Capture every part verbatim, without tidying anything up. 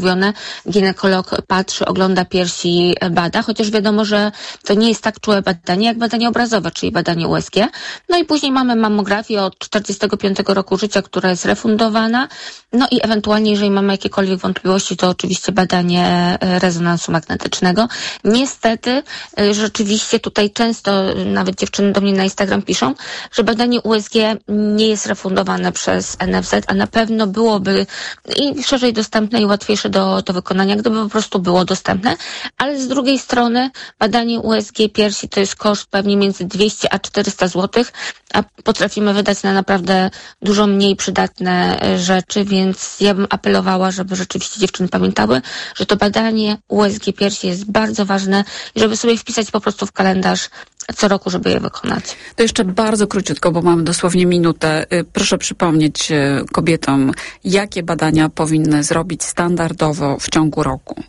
mówione, ginekolog patrzy, ogląda piersi, bada, chociaż wiadomo, że to nie jest tak czułe badanie jak badanie obrazowe, czyli badanie U S G. No i później mamy mammografię od czterdziestego piątego roku życia, która jest refundowana. No i ewentualnie, jeżeli mamy jakiekolwiek wątpliwości, to oczywiście badanie rezonansu magnetycznego. Niestety, rzeczywiście tutaj często nawet dziewczyny do mnie na Instagram piszą, że badanie U S G nie jest refundowane przez N F Z, a na pewno byłoby i szerzej dostępne i łatwiejsze do, do wykonania, gdyby po prostu było dostępne, ale z drugiej strony badanie U S G piersi to jest koszt pewnie między dwieście a czterysta złotych, a potrafimy wydać na naprawdę dużo mniej przydatne rzeczy, więc ja bym apelowała, żeby rzeczywiście dziewczyny pamiętały, że to badanie U S G piersi jest bardzo ważne i żeby sobie wpisać po prostu w kalendarz co roku, żeby je wykonać. To jeszcze bardzo króciutko, bo mamy dosłownie minutę. Proszę przypomnieć kobietom, jakie badania powinny zrobić standardowo w ciągu roku.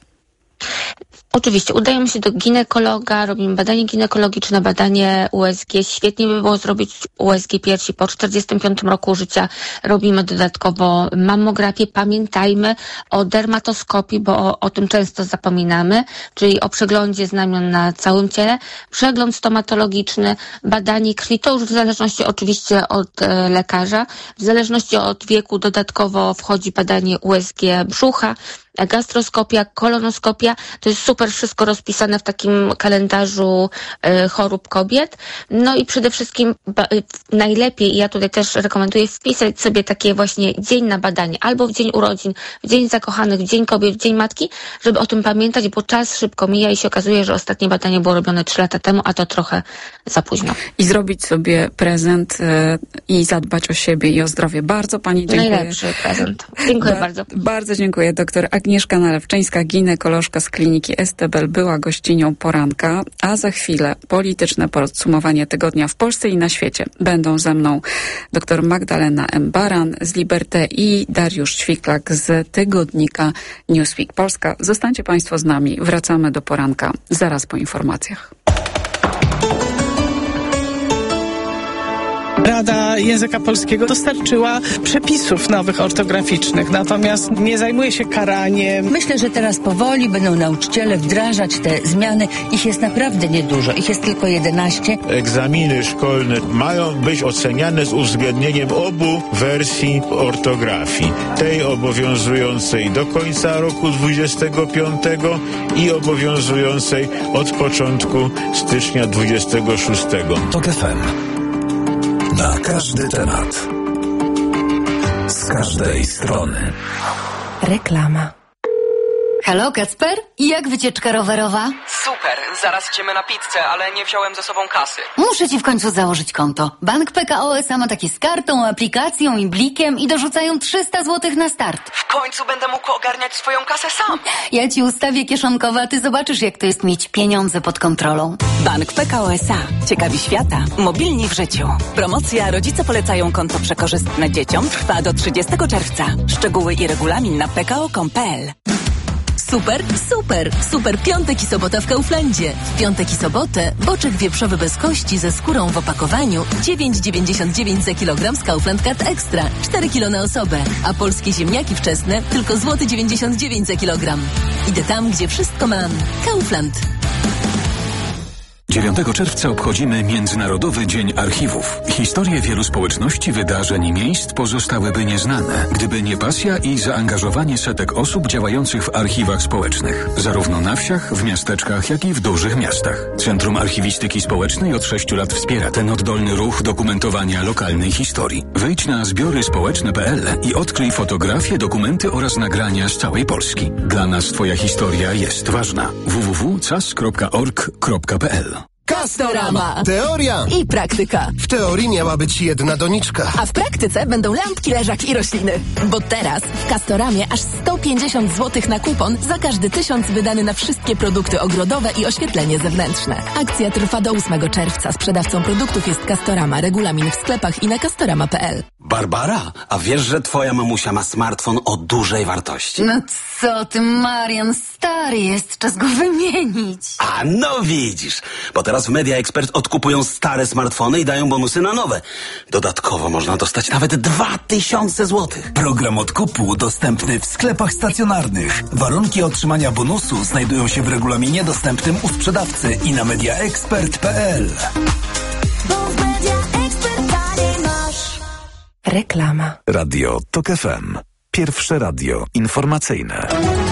Oczywiście, udajemy się do ginekologa, robimy badanie ginekologiczne, badanie U S G. Świetnie by było zrobić U S G piersi po czterdziestym piątym roku życia. Robimy dodatkowo mammografię. Pamiętajmy o dermatoskopii, bo o, o tym często zapominamy, czyli o przeglądzie znamion na całym ciele. Przegląd stomatologiczny, badanie krwi, to już w zależności oczywiście od e, lekarza. W zależności od wieku dodatkowo wchodzi badanie U S G brzucha, gastroskopia, kolonoskopia. To jest super wszystko rozpisane w takim kalendarzu y, chorób kobiet. No i przede wszystkim ba, y, najlepiej, ja tutaj też rekomenduję wpisać sobie takie właśnie dzień na badanie, albo w dzień urodzin, w dzień zakochanych, w dzień kobiet, w dzień matki, żeby o tym pamiętać, bo czas szybko mija i się okazuje, że ostatnie badanie było robione trzy lata temu, a to trochę za późno. I zrobić sobie prezent y, i zadbać o siebie i o zdrowie. Bardzo Pani dziękuję. Najlepszy prezent. Dziękuję ba- bardzo. Bardzo dziękuję. Doktor Agnieszka Nalewczyńska, ginekolożka z kliniki Estebel, była gościnią poranka, a za chwilę polityczne podsumowanie tygodnia w Polsce i na świecie. Będą ze mną dr Magdalena M. Baran z Liberté i Dariusz Ćwiklak z tygodnika Newsweek Polska. Zostańcie Państwo z nami. Wracamy do poranka zaraz po informacjach. Rada Języka Polskiego dostarczyła przepisów nowych ortograficznych, natomiast nie zajmuje się karaniem. Myślę, że teraz powoli będą nauczyciele wdrażać te zmiany. Ich jest naprawdę niedużo. Ich jest tylko jedenaście. Egzaminy szkolne mają być oceniane z uwzględnieniem obu wersji ortografii. Tej obowiązującej do końca roku dwudziestego piątego i obowiązującej od początku stycznia dwudziestego szóstego. TOK F M. Na każdy temat. Z każdej strony. Reklama. Halo, Kacper? I jak wycieczka rowerowa? Super, zaraz idziemy na pizzę, ale nie wziąłem ze sobą kasy. Muszę ci w końcu założyć konto. Bank P K O S A ma takie z kartą, aplikacją i blikiem i dorzucają trzysta złotych na start. W końcu będę mógł ogarniać swoją kasę sam. Ja ci ustawię kieszonkowe, a ty zobaczysz, jak to jest mieć pieniądze pod kontrolą. Bank P K O S A. Ciekawi świata. Mobilni w życiu. Promocja Rodzice polecają konto przekorzystne dzieciom trwa do trzydziestego czerwca. Szczegóły i regulamin na p k o kropka com kropka p l. Super, super, super piątek i sobota w Kauflandzie. W piątek i sobotę boczek wieprzowy bez kości ze skórą w opakowaniu dziewięć dziewięćdziesiąt dziewięć za kilogram z Kaufland Card Extra, cztery kilo na osobę, a polskie ziemniaki wczesne tylko złoty dziewięćdziesiąt dziewięć za kilogram. Idę tam, gdzie wszystko mam. Kaufland. dziewiątego czerwca obchodzimy Międzynarodowy Dzień Archiwów. Historie wielu społeczności, wydarzeń i miejsc pozostałyby nieznane, gdyby nie pasja i zaangażowanie setek osób działających w archiwach społecznych. Zarówno na wsiach, w miasteczkach, jak i w dużych miastach. Centrum Archiwistyki Społecznej od sześciu lat wspiera ten oddolny ruch dokumentowania lokalnej historii. Wejdź na zbiory społeczne kropka p l i odkryj fotografie, dokumenty oraz nagrania z całej Polski. Dla nas Twoja historia jest ważna. w w w kropka c a s kropka org kropka p l Castorama. Teoria i praktyka. W teorii miała być jedna doniczka. A w praktyce będą lampki, leżak i rośliny. Bo teraz w Castoramie aż sto pięćdziesiąt złotych na kupon za każdy tysiąc wydany na wszystkie produkty ogrodowe i oświetlenie zewnętrzne. Akcja trwa do ósmego czerwca. Sprzedawcą produktów jest Castorama. Regulamin w sklepach i na castorama kropka p l. Barbara, a wiesz, że twoja mamusia ma smartfon o dużej wartości? No co ty, Marian, stary jest, czas go wymienić. A no widzisz, bo teraz w Media Expert odkupują stare smartfony i dają bonusy na nowe. Dodatkowo można dostać nawet dwa tysiące złotych. Program odkupu dostępny w sklepach stacjonarnych. Warunki otrzymania bonusu znajdują się w regulaminie dostępnym u sprzedawcy i na mediaexpert kropka p l. Reklama. Radio Tok F M. Pierwsze radio informacyjne.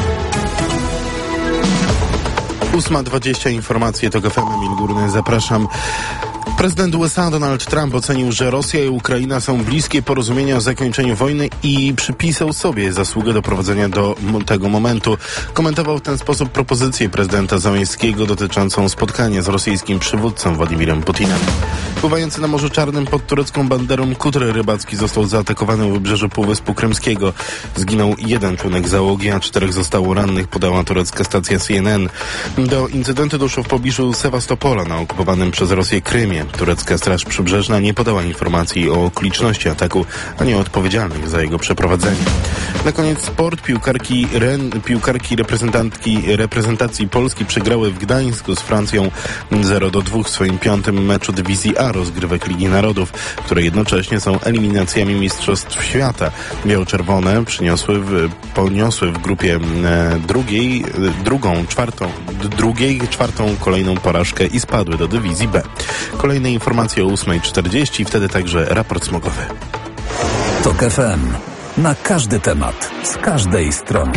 ósma dwadzieścia, informacje Tok F M, Emil Górny, zapraszam. Prezydent U S A Donald Trump ocenił, że Rosja i Ukraina są bliskie porozumienia o zakończeniu wojny i przypisał sobie zasługę doprowadzenia do tego momentu. Komentował w ten sposób propozycję prezydenta Zełenskiego dotyczącą spotkania z rosyjskim przywódcą Władimirem Putinem. Pływający na Morzu Czarnym pod turecką banderą kuter rybacki został zaatakowany u wybrzeżu Półwyspu Krymskiego. Zginął jeden członek załogi, a czterech zostało rannych, podała turecka stacja C N N. Do incydentu doszło w pobliżu Sewastopola na okupowanym przez Rosję Krymie. Turecka Straż Przybrzeżna nie podała informacji o okoliczności ataku, ani o odpowiedzialnych za jego przeprowadzenie. Na koniec sport. Piłkarki, ren, piłkarki reprezentantki reprezentacji Polski przegrały w Gdańsku z Francją zero do dwóch w swoim piątym meczu dywizji A rozgrywek Ligi Narodów, które jednocześnie są eliminacjami Mistrzostw Świata. Biało-czerwone przyniosły w, poniosły w grupie e, drugiej, e, drugą, czwartą, d- drugiej, czwartą kolejną porażkę i spadły do dywizji B. Kolejne informacje o ósma czterdzieści, wtedy także raport smogowy. Tok F M. Na każdy temat, z każdej strony.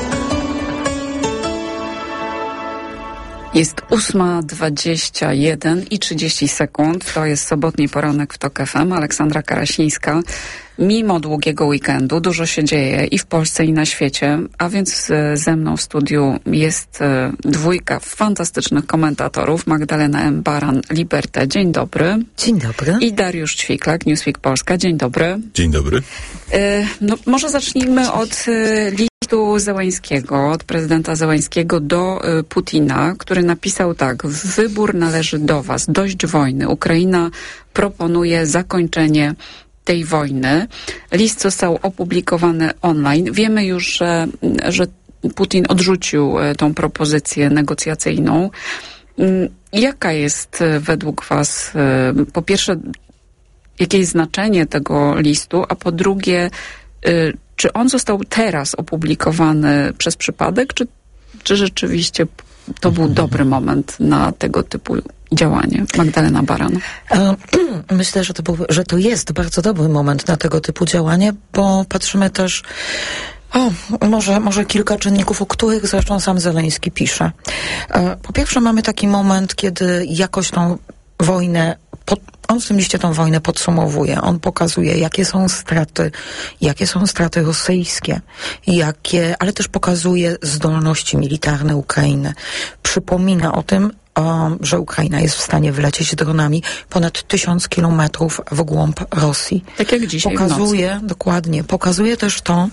Jest ósma dwadzieścia jeden i trzydzieści sekund. To jest sobotni poranek w Tok F M. Aleksandra Karasińska. Mimo długiego weekendu dużo się dzieje i w Polsce, i na świecie, a więc ze mną w studiu jest dwójka fantastycznych komentatorów. Magdalena M. Baran, Liberté. Dzień dobry. Dzień dobry. I Dariusz Ćwiklak, Newsweek Polska. Dzień dobry. Dzień dobry. No, może zacznijmy od listu Zełenskiego, od prezydenta Zełenskiego do Putina, który napisał tak: wybór należy do was, dość wojny. Ukraina proponuje zakończenie tej wojny. List został opublikowany online. Wiemy już, że, że Putin odrzucił tą propozycję negocjacyjną. Jaka jest według was, po pierwsze, jakie jest znaczenie tego listu, a po drugie, czy on został teraz opublikowany przez przypadek, czy, czy rzeczywiście to był dobry moment na tego typu działanie? Magdalena Baran. Myślę, że to, był, że to jest bardzo dobry moment na tego typu działanie, bo patrzymy też, o, może, może kilka czynników, o których zresztą sam Zełenski pisze. Po pierwsze, mamy taki moment, kiedy jakoś tą wojnę, pod, on w tym liście tą wojnę podsumowuje. On pokazuje, jakie są straty, jakie są straty rosyjskie, jakie, ale też pokazuje zdolności militarne Ukrainy. Przypomina o tym, o, że Ukraina jest w stanie wlecieć dronami ponad tysiąc kilometrów w głąb Rosji. Tak jak dzisiaj Pokazuje, dokładnie, pokazuje też to,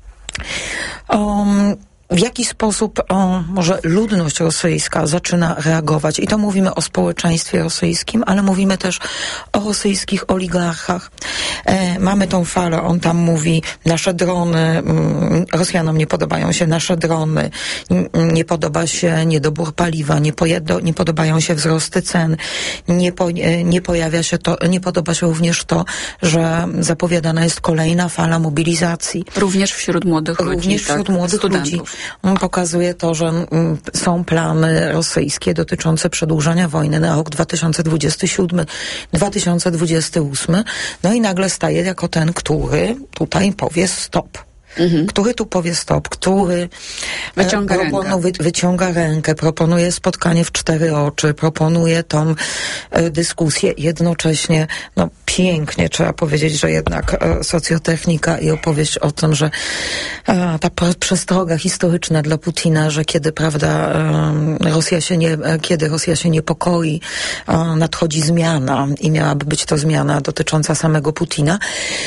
um, w jaki sposób o, może ludność rosyjska zaczyna reagować. I to mówimy o społeczeństwie rosyjskim, ale mówimy też o rosyjskich oligarchach. E, mamy tą falę, on tam mówi, nasze drony, mm, Rosjanom nie podobają się nasze drony, n- nie podoba się niedobór paliwa, nie, pojedo, nie podobają się wzrosty cen, nie, po, nie, nie pojawia się to, nie podoba się również to, że zapowiadana jest kolejna fala mobilizacji. Również wśród młodych ludzi. Również wśród tak, młodych studentów. ludzi. Pokazuje to, że mm, są plany rosyjskie dotyczące przedłużania wojny na rok dwa tysiące dwudziesty siódmy dwa tysiące dwudziesty ósmy. No i nagle staje jako ten, który tutaj powie stop. Mhm. Który tu powie stop, który wyciąga, proponu, rękę. Wy, wyciąga rękę, proponuje spotkanie w cztery oczy, proponuje tą e, dyskusję. Jednocześnie, no pięknie trzeba powiedzieć, że jednak e, socjotechnika i opowieść o tym, że e, ta przestroga historyczna dla Putina, że kiedy, prawda, e, Rosja się nie, e, kiedy Rosja się niepokoi, e, nadchodzi zmiana i miałaby być to zmiana dotycząca samego Putina.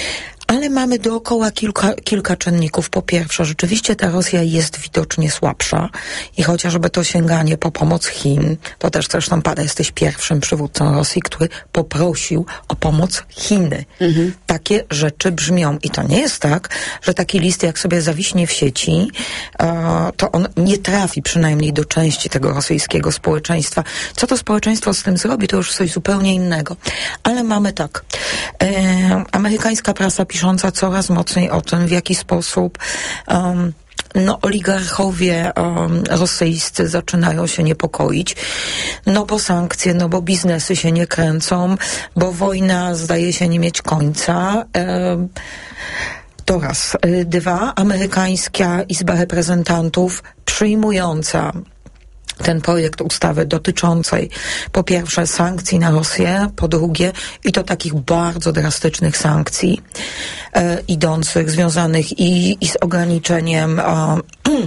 Ale mamy dookoła kilka, kilka czynników. Po pierwsze, rzeczywiście ta Rosja jest widocznie słabsza i chociażby to sięganie po pomoc Chin, to też zresztą Pan jesteś pierwszym przywódcą Rosji, który poprosił o pomoc Chiny. Mhm. Takie rzeczy brzmią. I to nie jest tak, że taki list jak sobie zawiśnie w sieci, e, to on nie trafi przynajmniej do części tego rosyjskiego społeczeństwa. Co to społeczeństwo z tym zrobi, to już coś zupełnie innego. Ale mamy tak. E, amerykańska prasa pisząca coraz mocniej o tym, w jaki sposób um, no, oligarchowie um, rosyjscy zaczynają się niepokoić, no bo sankcje, no bo biznesy się nie kręcą, bo wojna zdaje się nie mieć końca. Um, to raz. Dwa, amerykańska Izba Reprezentantów przyjmująca ten projekt ustawy dotyczącej po pierwsze sankcji na Rosję, po drugie i to takich bardzo drastycznych sankcji e, idących, związanych i, i z ograniczeniem e,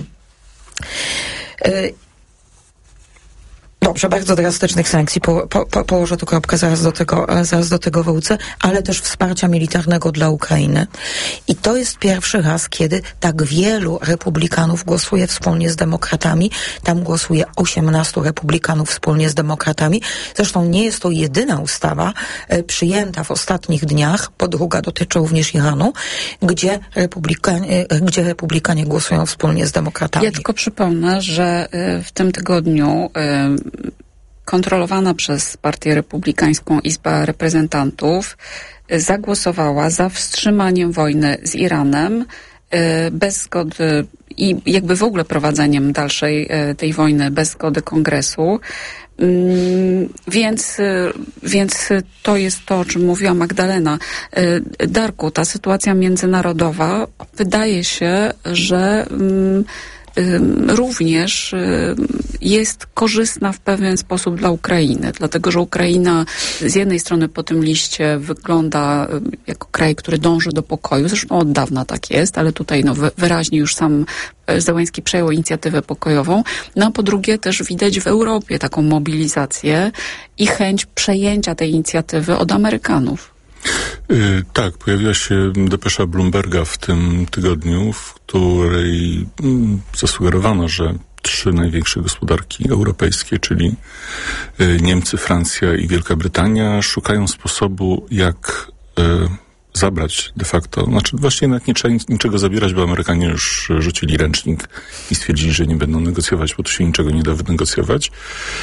e, Dobrze, bardzo drastycznych sankcji. Po, po, po, położę tu kropkę, zaraz do tego, zaraz do tego wrócę, ale też wsparcia militarnego dla Ukrainy. I to jest pierwszy raz, kiedy tak wielu republikanów głosuje wspólnie z demokratami. Tam głosuje osiemnastu republikanów wspólnie z demokratami. Zresztą nie jest to jedyna ustawa e, przyjęta w ostatnich dniach, bo druga dotyczy również Iranu, gdzie republikanie, e, gdzie republikanie głosują wspólnie z demokratami. Ja tylko przypomnę, że e, w tym tygodniu e, kontrolowana przez Partię Republikańską Izba Reprezentantów zagłosowała za wstrzymaniem wojny z Iranem bez zgody i jakby w ogóle prowadzeniem dalszej tej wojny bez zgody Kongresu. Więc, więc to jest to, o czym mówiła Magdalena. Darku, ta sytuacja międzynarodowa wydaje się, że również jest korzystna w pewien sposób dla Ukrainy, dlatego że Ukraina z jednej strony po tym liście wygląda jako kraj, który dąży do pokoju, zresztą od dawna tak jest, ale tutaj no, wyraźnie już sam Zełenski przejął inicjatywę pokojową, no a po drugie też widać w Europie taką mobilizację i chęć przejęcia tej inicjatywy od Amerykanów. Yy, tak, pojawiła się depesza Bloomberga w tym tygodniu, w której mm, zasugerowano, że trzy największe gospodarki europejskie, czyli yy, Niemcy, Francja i Wielka Brytania, szukają sposobu, jak yy, zabrać de facto, znaczy właściwie nawet nie trzeba niczego zabierać, bo Amerykanie już rzucili ręcznik i stwierdzili, że nie będą negocjować, bo tu się niczego nie da wynegocjować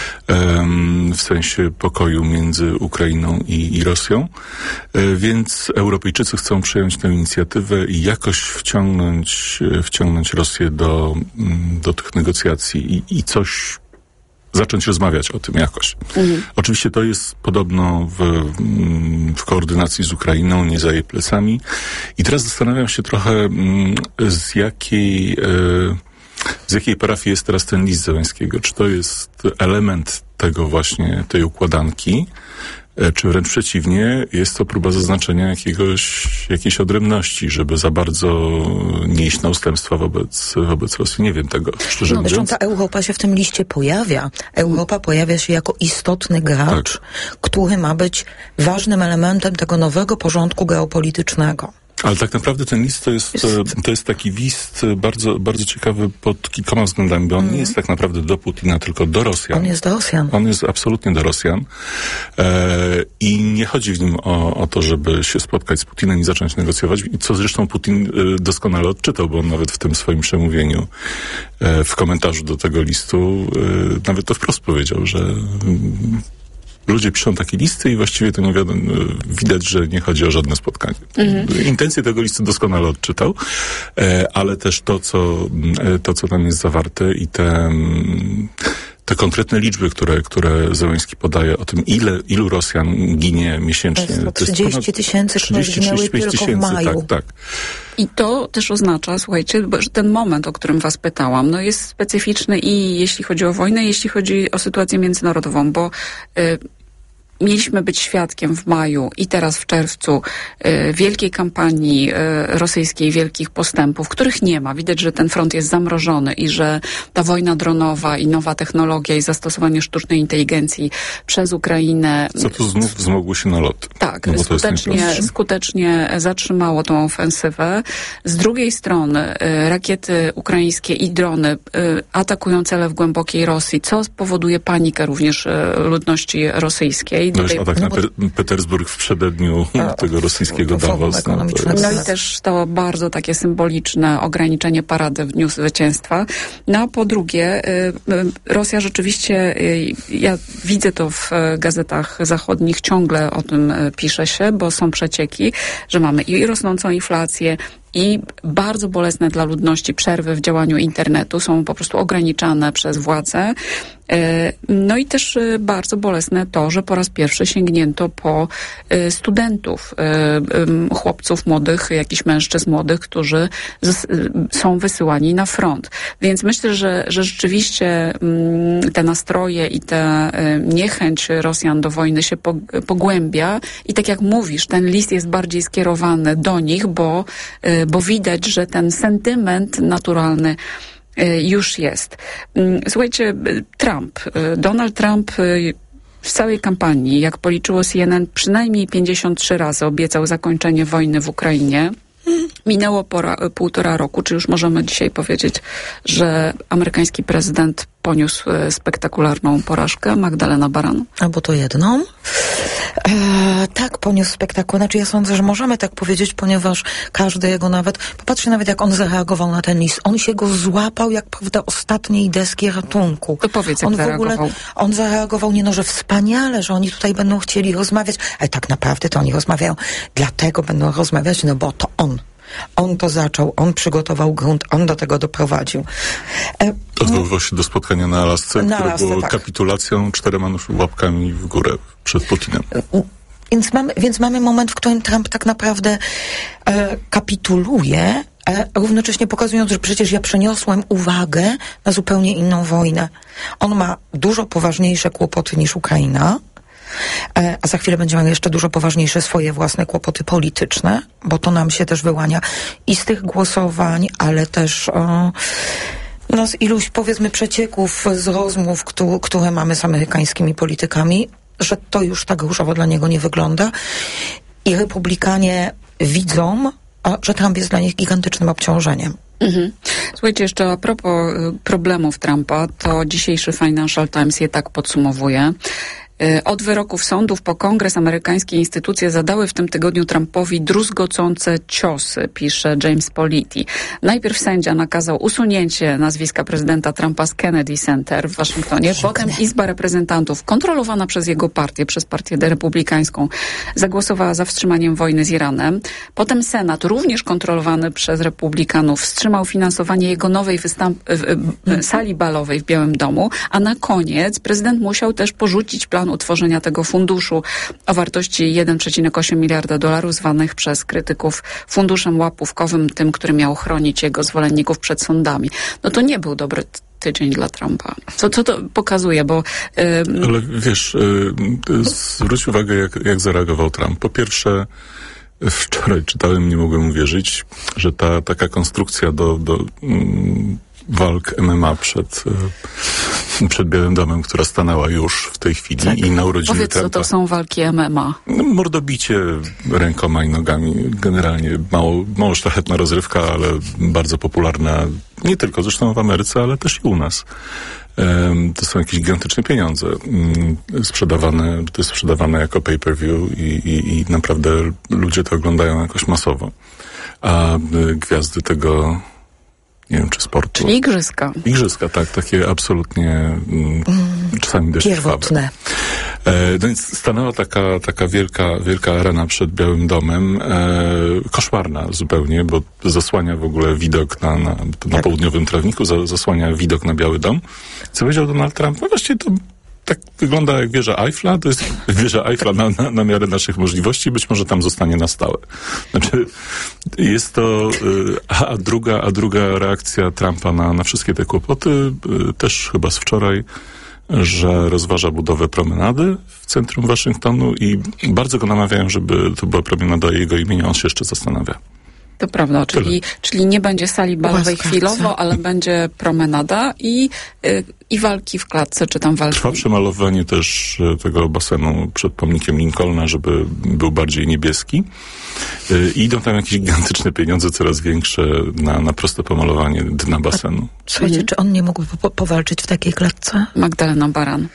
um, w sensie pokoju między Ukrainą i, i Rosją, e, więc Europejczycy chcą przejąć tę inicjatywę i jakoś wciągnąć, wciągnąć Rosję do, do tych negocjacji i, i coś zacząć rozmawiać o tym jakoś. Mhm. Oczywiście to jest podobno w, w koordynacji z Ukrainą, nie za jej plecami. I teraz zastanawiam się trochę, z jakiej, z jakiej parafii jest teraz ten list Zełenskiego. Czy to jest element tego właśnie, tej układanki, czy wręcz przeciwnie, jest to próba zaznaczenia jakiegoś, jakiejś odrębności, żeby za bardzo nie iść na ustępstwa wobec, wobec Rosji. Nie wiem tego, szczerze no, mówiąc. Ta Europa się w tym liście pojawia. Europa pojawia się jako istotny gracz, tak, który ma być ważnym elementem tego nowego porządku geopolitycznego. Ale tak naprawdę ten list to jest, jest... to jest taki list bardzo, bardzo ciekawy pod kilkoma względami, bo on mm. nie jest tak naprawdę do Putina, tylko do Rosjan. On jest do Rosjan. On jest absolutnie do Rosjan. E, I nie chodzi w nim o, o to, żeby się spotkać z Putinem i zacząć negocjować, co zresztą Putin e, doskonale odczytał, bo on nawet w tym swoim przemówieniu, e, w komentarzu do tego listu, e, nawet to wprost powiedział, że ludzie piszą takie listy i właściwie to nie wiadomo, widać, że nie chodzi o żadne spotkanie. Mhm. Intencje tego listu doskonale odczytał, ale też to, co, to, co tam jest zawarte i te, te konkretne liczby, które, które Zełenski podaje o tym, ile, ilu Rosjan ginie miesięcznie. To jest trzydzieści tysięcy, które zginęły tylko w maju. Tak, tak. I to też oznacza, słuchajcie, że ten moment, o którym was pytałam, no jest specyficzny i jeśli chodzi o wojnę, jeśli chodzi o sytuację międzynarodową, bo y, mieliśmy być świadkiem w maju i teraz w czerwcu y, wielkiej kampanii y, rosyjskiej, wielkich postępów, których nie ma. Widać, że ten front jest zamrożony i że ta wojna dronowa i nowa technologia i zastosowanie sztucznej inteligencji przez Ukrainę... Co tu znów wzmogły się naloty. Tak, no skutecznie, skutecznie zatrzymało tą ofensywę. Z drugiej strony y, rakiety ukraińskie i drony y, atakują cele w głębokiej Rosji, co spowoduje panikę również y, ludności rosyjskiej. No już atak na Pe- Petersburg w przededniu a, tego rosyjskiego Davos. No, no i też to bardzo takie symboliczne ograniczenie parady w dniu zwycięstwa. No a po drugie, y, y, Rosja rzeczywiście, y, ja widzę to w y, gazetach zachodnich, ciągle o tym y, pisze się, bo są przecieki, że mamy i rosnącą inflację, i bardzo bolesne dla ludności przerwy w działaniu internetu są po prostu ograniczane przez władze. No i też bardzo bolesne to, że po raz pierwszy sięgnięto po studentów, chłopców młodych, jakichś mężczyzn młodych, którzy są wysyłani na front. Więc myślę, że, że rzeczywiście te nastroje i ta niechęć Rosjan do wojny się pogłębia i tak jak mówisz, ten list jest bardziej skierowany do nich, bo bo widać, że ten sentyment naturalny już jest. Słuchajcie, Trump, Donald Trump w całej kampanii, jak policzyło C N N, przynajmniej pięćdziesiąt trzy razy obiecał zakończenie wojny w Ukrainie. Minęło pora, półtora roku, czy już możemy dzisiaj powiedzieć, że amerykański prezydent poniósł spektakularną porażkę? Magdalena Baran? Albo to jedną. E, tak, poniósł spektakularną. Znaczy ja sądzę, że możemy tak powiedzieć, ponieważ każdy jego nawet, popatrzcie nawet jak on zareagował na ten list. On się go złapał jak, prawda, ostatniej deski ratunku. To powiedz, jak on zareagował. W ogóle, on zareagował, nie no, że wspaniale, że oni tutaj będą chcieli rozmawiać, ale tak naprawdę to oni rozmawiają. Dlatego będą rozmawiać, no bo to on. On to zaczął, on przygotował grunt, on do tego doprowadził. E, Odwoływał się do spotkania na Alasce, na które Alasce, było tak. kapitulacją czterema łapkami w górę przed Putinem. Więc mamy, więc mamy moment, w którym Trump tak naprawdę e, kapituluje, e, równocześnie pokazując, że przecież ja przeniosłem uwagę na zupełnie inną wojnę. On ma dużo poważniejsze kłopoty niż Ukraina. A za chwilę będziemy mieli jeszcze dużo poważniejsze swoje własne kłopoty polityczne, bo to nam się też wyłania i z tych głosowań, ale też o, no, z iluś, powiedzmy, przecieków z rozmów, które, które mamy z amerykańskimi politykami, że to już tak różowo dla niego nie wygląda. I republikanie widzą, a, że Trump jest dla nich gigantycznym obciążeniem. Mhm. Słuchajcie, jeszcze a propos problemów Trumpa, to dzisiejszy Financial Times je tak podsumowuje. Od wyroków sądów po Kongres amerykańskie instytucje zadały w tym tygodniu Trumpowi druzgocące ciosy, pisze James Politi. Najpierw sędzia nakazał usunięcie nazwiska prezydenta Trumpa z Kennedy Center w Waszyngtonie. Potem Izba Reprezentantów, kontrolowana przez jego partię, przez partię republikańską, zagłosowała za wstrzymaniem wojny z Iranem. Potem Senat, również kontrolowany przez republikanów, wstrzymał finansowanie jego nowej występ- sali balowej w Białym Domu. A na koniec prezydent musiał też porzucić plan utworzenia tego funduszu o wartości jeden przecinek osiem miliarda dolarów, zwanych przez krytyków funduszem łapówkowym, tym, który miał chronić jego zwolenników przed sądami. No to nie był dobry t- tydzień dla Trumpa. Co, co to pokazuje, bo... Ym... Ale wiesz, yy, zwróć uwagę, jak, jak zareagował Trump. Po pierwsze, wczoraj czytałem, nie mogłem uwierzyć, że ta taka konstrukcja do, do mm, walk M M A przed, przed Białym Domem, która stanęła już w tej chwili tak. I na urodziny Powiedz, Trumpa. co to są walki M M A? No, mordobicie rękoma i nogami. Generalnie mało, mało szlachetna rozrywka, ale bardzo popularna nie tylko zresztą w Ameryce, ale też i u nas. Um, to są jakieś gigantyczne pieniądze um, sprzedawane, to jest sprzedawane jako pay-per-view i, i, i naprawdę ludzie to oglądają jakoś masowo. A y, gwiazdy tego, nie wiem, czy sportu. Czyli igrzyska. Igrzyska, tak, takie absolutnie mm, czasami dość pierwotne. E, no więc stanęła taka, taka wielka, wielka arena przed Białym Domem, e, koszmarna zupełnie, bo zasłania w ogóle widok na, na, na tak. południowym trawniku, za, zasłania widok na Biały Dom. Co powiedział Donald Trump? No właściwie to tak wygląda jak wieża Eiffla, to jest wieża Eiffla na, na, na miarę naszych możliwości, być może tam zostanie na stałe. Znaczy, jest to, a, a druga, a druga reakcja Trumpa na, na wszystkie te kłopoty, też chyba z wczoraj, że rozważa budowę promenady w centrum Waszyngtonu i bardzo go namawiają, żeby to była promenada jego imienia. On się jeszcze zastanawia. To prawda, czyli, czyli nie będzie sali balowej chwilowo, ale będzie promenada i, y, i walki w klatce, czy tam walki. Trwa przemalowanie też tego basenu przed pomnikiem Lincolna, żeby był bardziej niebieski. Y, idą tam jakieś gigantyczne pieniądze, coraz większe na, na proste pomalowanie dna basenu. A, słuchajcie, czy on nie mógłby po- powalczyć w takiej klatce? Magdalena Baran.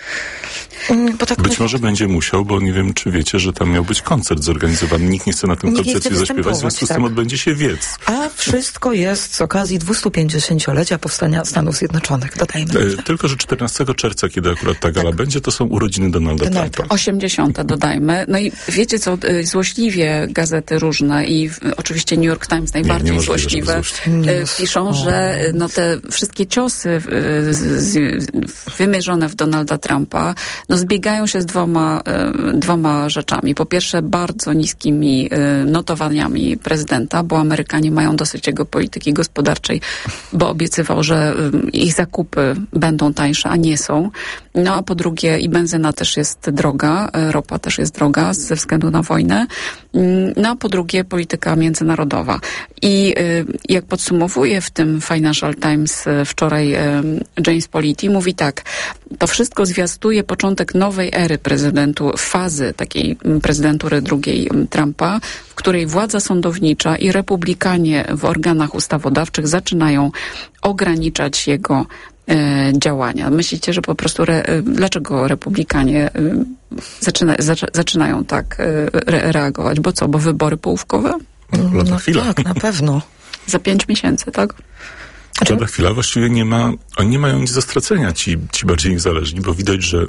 Bo tak Być może będzie musiał, bo nie wiem, czy wiecie, że tam miał być koncert zorganizowany. Nikt nie chce na tym Nikt koncercie nie chce zaśpiewać, w związku z tak. tym odbędzie się wiec. A wszystko jest z okazji dwustupięćdziesięciolecia powstania Stanów Zjednoczonych, dodajmy. E, tylko, że czternastego czerwca, kiedy akurat ta gala tak. będzie, to są urodziny Donalda Donald Trumpa. osiemdziesiąte dodajmy. No i wiecie co, y, złośliwie gazety różne i w, oczywiście New York Times najbardziej nie, nie złośliwe możliwe, y, piszą, że y, no te wszystkie ciosy y, z, z, wymierzone w Donalda Trumpa no zbiegają się z dwoma, y, dwoma rzeczami. Po pierwsze bardzo niskimi y, notowaniami prezydenta, bo Amerykanie mają dosyć jego polityki gospodarczej, bo obiecywał, że y, ich zakupy będą tańsze, a nie są. No a po drugie i benzyna też jest droga, y, ropa też jest droga ze względu na wojnę. Y, no a po drugie polityka międzynarodowa. I y, jak podsumowuje w tym Financial Times y, wczoraj y, James Politi, mówi tak, to wszystko zwiastuje początek nowej ery prezydentu, fazy takiej prezydentury drugiej Trumpa, w której władza sądownicza i republikanie w organach ustawodawczych zaczynają ograniczać jego e, działania. Myślicie, że po prostu re, dlaczego republikanie e, zaczyna, zac, zaczynają tak e, re, reagować? Bo co, bo wybory połówkowe? Lada No chwila. tak, na pewno. Za pięć miesięcy, tak? Lada chwila właściwie nie ma, oni nie mają nic do stracenia, ci, ci bardziej niezależni, bo widać, że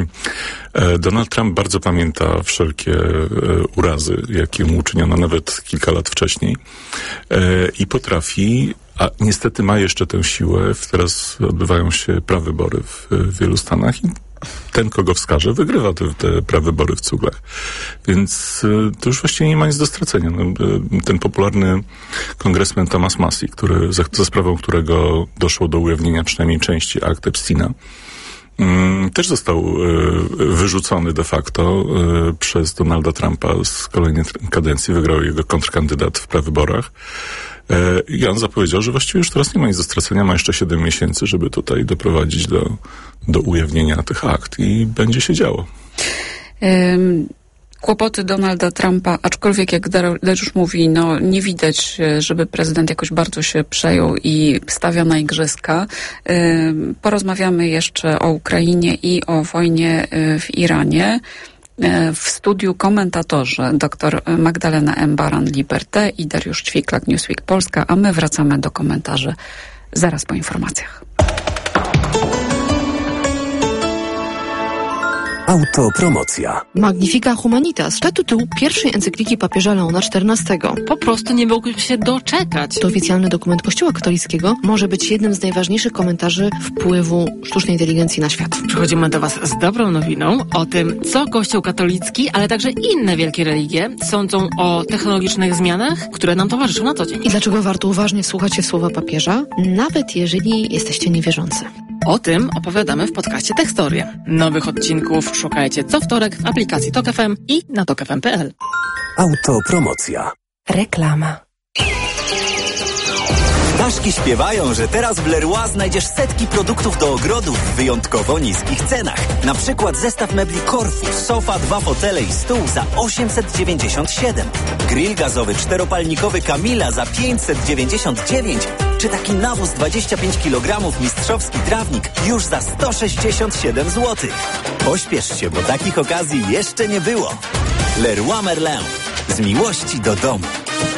Donald Trump bardzo pamięta wszelkie urazy, jakie mu uczyniono nawet kilka lat wcześniej i potrafi, a niestety ma jeszcze tę siłę, teraz odbywają się prawybory w, w wielu stanach i ten, kogo wskaże, wygrywa te, te prawybory w cuglach. Więc y, to już właściwie nie ma nic do stracenia. No, y, ten popularny kongresmen Thomas Massie, który, za, za sprawą którego doszło do ujawnienia przynajmniej części akt Epsteina, y, też został y, wyrzucony de facto y, przez Donalda Trumpa z kolejnej kadencji. Wygrał jego kontrkandydat w prawyborach. I on zapowiedział, że właściwie już teraz nie ma nic do stracenia, ma jeszcze siedem miesięcy, żeby tutaj doprowadzić do, do ujawnienia tych akt i będzie się działo. Um. Kłopoty Donalda Trumpa, aczkolwiek jak Dariusz mówi, no nie widać, żeby prezydent jakoś bardzo się przejął i stawia na igrzyska. Porozmawiamy jeszcze o Ukrainie i o wojnie w Iranie. W studiu komentatorzy dr Magdalena M. Baran-Liberté i Dariusz Ćwiklak, Newsweek Polska, a my wracamy do komentarzy zaraz po informacjach. Autopromocja. Magnifica Humanitas to tytuł pierwszej encykliki papieża Leona czternastego. Po prostu nie mógł się doczekać. To oficjalny dokument Kościoła katolickiego może być jednym z najważniejszych komentarzy wpływu sztucznej inteligencji na świat. Przychodzimy do Was z dobrą nowiną o tym, co Kościół katolicki, ale także inne wielkie religie sądzą o technologicznych zmianach, które nam towarzyszą na co dzień. I dlaczego warto uważnie wsłuchać się w słowa papieża, nawet jeżeli jesteście niewierzący. O tym opowiadamy w podcaście Tekstoria. Nowych odcinków szukajcie co wtorek w aplikacji Tok F M i na tok f m kropka p l. Autopromocja. Reklama. Ptaszki śpiewają, że teraz w Leroy znajdziesz setki produktów do ogrodu w wyjątkowo niskich cenach. Na przykład zestaw mebli Corfu, sofa, dwa fotele i stół za osiemset dziewięćdziesiąt siedem. Grill gazowy czteropalnikowy Camila za pięćset dziewięćdziesiąt dziewięć. Czy taki nawóz dwadzieścia pięć kilogramów mistrzowski trawnik już za sto sześćdziesiąt siedem złotych. Pośpiesz się, bo takich okazji jeszcze nie było. Leroy Merlin. Z miłości do domu.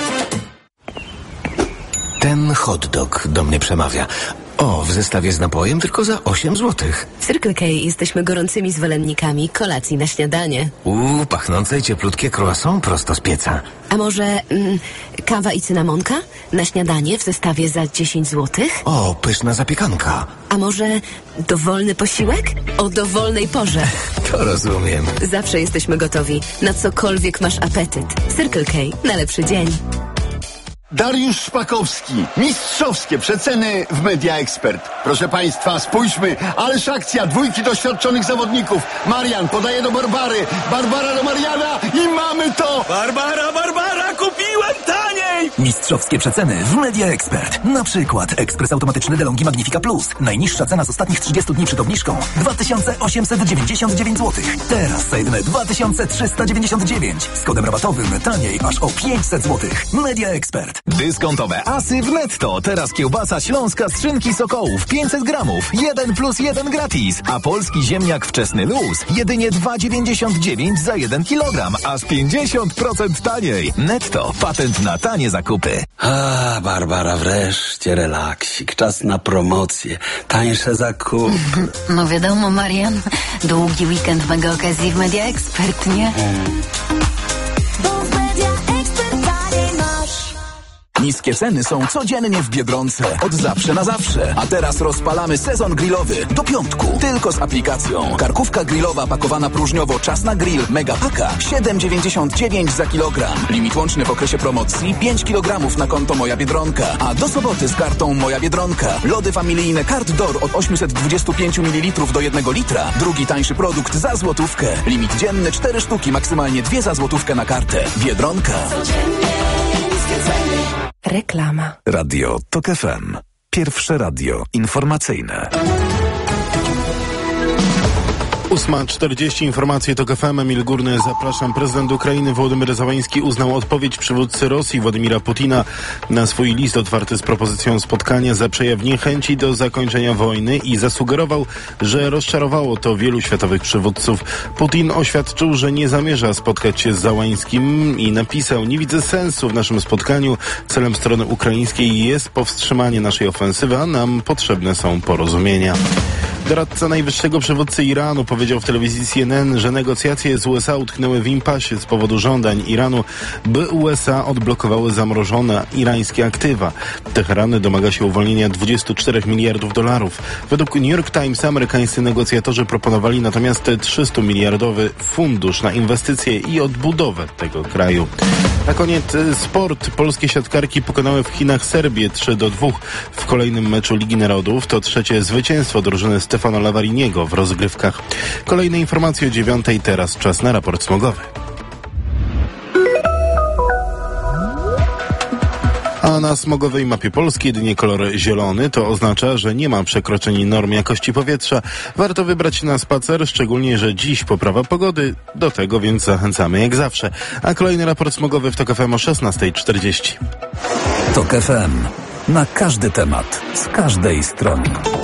Ten hot dog do mnie przemawia. O, w zestawie z napojem tylko za osiem złotych. W Circle K jesteśmy gorącymi zwolennikami kolacji na śniadanie. Uuu, pachnące i cieplutkie croissant prosto z pieca. A może mm, kawa i cynamonka na śniadanie w zestawie za dziesięć złotych? O, pyszna zapiekanka. A może dowolny posiłek? O dowolnej porze. To rozumiem. Zawsze jesteśmy gotowi na cokolwiek masz apetyt. Circle K na lepszy dzień. Dariusz Szpakowski. Mistrzowskie przeceny w Media Expert. Proszę Państwa, spójrzmy. Ależ akcja dwójki doświadczonych zawodników. Marian podaje do Barbary. Barbara do Mariana i mamy to! Barbara, Barbara, kupiłem taniej! Mistrzowskie przeceny w Media Expert. Na przykład ekspres automatyczny DeLonghi Magnifica Plus. Najniższa cena z ostatnich trzydziestu dni przed obniżką dwa tysiące osiemset dziewięćdziesiąt dziewięć złotych. Teraz za jedyne dwa tysiące trzysta dziewięćdziesiąt dziewięć. Z kodem rabatowym taniej aż o pięćset złotych. Media Expert. Dyskontowe asy w Netto. Teraz kiełbasa śląska z szynki Sokołów pięćset gramów. jeden plus jeden gratis. A polski ziemniak wczesny luz. Jedynie dwa dziewięćdziesiąt dziewięć za jeden kilogram. Aż pięćdziesiąt procent taniej. Netto. Patent na tanie zakupy. A, Barbara, wreszcie relaksik. Czas na promocję. Tańsze zakupy. No wiadomo, Marian. Długi weekend mega okazji w Media Expert, nie? Hmm. Niskie ceny są codziennie w Biedronce. Od zawsze na zawsze. A teraz rozpalamy sezon grillowy. Do piątku. Tylko z aplikacją. Karkówka grillowa pakowana próżniowo. Czas na grill. Mega paka. siedem dziewięćdziesiąt dziewięć za kilogram. Limit łączny w okresie promocji. pięć kilogramów na konto Moja Biedronka. A do soboty z kartą Moja Biedronka. Lody familijne Card Door od osiemset dwadzieścia pięć mililitrów do jednego litra. Drugi tańszy produkt za złotówkę. Limit dzienny cztery sztuki. Maksymalnie dwie za złotówkę na kartę. Biedronka. Reklama. Radio Tok F M. Pierwsze radio informacyjne. ósma czterdzieści, informacje TOK F M, Emil Górny, zapraszam. Prezydent Ukrainy Wołodymyr Zełański uznał odpowiedź przywódcy Rosji Władimira Putina na swój list otwarty z propozycją spotkania za przejaw niechęci do zakończenia wojny i zasugerował, że rozczarowało to wielu światowych przywódców. Putin oświadczył, że nie zamierza spotkać się z Zełańskim i napisał: nie widzę sensu w naszym spotkaniu. Celem strony ukraińskiej jest powstrzymanie naszej ofensywy, a nam potrzebne są porozumienia. Doradca najwyższego przywódcy Iranu powiedział w telewizji C N N, że negocjacje z U S A utknęły w impasie z powodu żądań Iranu, by U S A odblokowały zamrożone irańskie aktywa. Teheran domaga się uwolnienia dwudziestu czterech miliardów dolarów. Według New York Times amerykańscy negocjatorzy proponowali natomiast trzystu miliardowy fundusz na inwestycje i odbudowę tego kraju. Na koniec sport. Polskie siatkarki pokonały w Chinach Serbię trzy do dwóch w kolejnym meczu Ligi Narodów. To trzecie zwycięstwo drużyny Stefano Lavariniego w rozgrywkach. Kolejne informacje o dziewiątej. Teraz czas na raport smogowy. A na smogowej mapie Polski jedynie kolor zielony. To oznacza, że nie ma przekroczeń norm jakości powietrza. Warto wybrać się na spacer, szczególnie, że dziś poprawa pogody. Do tego więc zachęcamy jak zawsze. A kolejny raport smogowy w TOK F M o szesnasta czterdzieści. TOK F M. Na każdy temat. Z każdej strony.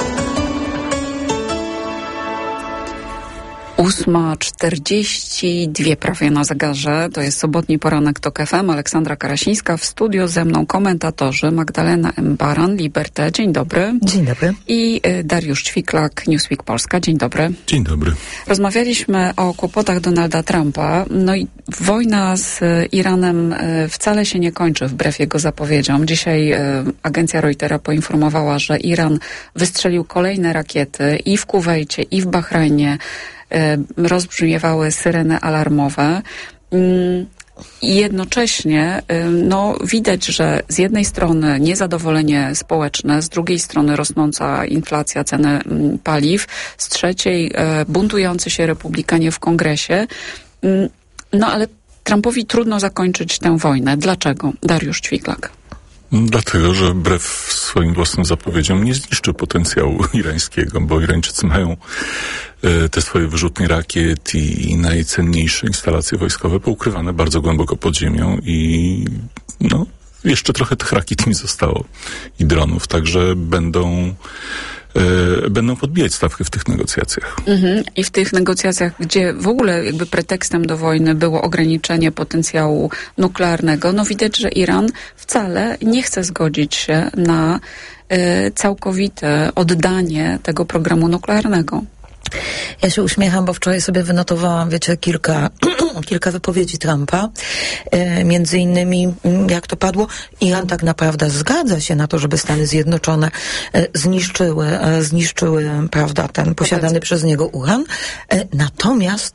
ósma czterdzieści dwa prawie na zegarze. To jest sobotni poranek TOK F M. Aleksandra Karasińska. W studiu ze mną komentatorzy Magdalena M. Baran, Liberté. Dzień dobry. Dzień dobry. I Dariusz Ćwiklak, Newsweek Polska. Dzień dobry. Dzień dobry. Rozmawialiśmy o kłopotach Donalda Trumpa. No i wojna z Iranem wcale się nie kończy wbrew jego zapowiedziom. Dzisiaj agencja Reutera poinformowała, że Iran wystrzelił kolejne rakiety i w Kuwejcie, i w Bahrajnie. Rozbrzmiewały syreny alarmowe i jednocześnie no, widać, że z jednej strony niezadowolenie społeczne, z drugiej strony rosnąca inflacja, ceny paliw, z trzeciej buntujący się republikanie w kongresie. No ale Trumpowi trudno zakończyć tę wojnę. Dlaczego? Dariusz Ćwiklak. Dlatego, że wbrew swoim własnym zapowiedziom nie zniszczy potencjału irańskiego, bo Irańczycy mają e, te swoje wyrzutnie rakiet i, i najcenniejsze instalacje wojskowe poukrywane bardzo głęboko pod ziemią i no, jeszcze trochę tych rakiet mi zostało i dronów, także będą e, będą podbijać stawkę w tych negocjacjach. Mhm. I w tych negocjacjach, gdzie w ogóle jakby pretekstem do wojny było ograniczenie potencjału nuklearnego, no widać, że Iran wcale nie chce zgodzić się na y, całkowite oddanie tego programu nuklearnego. Ja się uśmiecham, bo wczoraj sobie wynotowałam, wiecie, kilka, kilka wypowiedzi Trumpa. E, między innymi, jak to padło, Iran tak naprawdę zgadza się na to, żeby Stany Zjednoczone e, zniszczyły, e, zniszczyły, prawda, ten posiadany przez niego uran. E, natomiast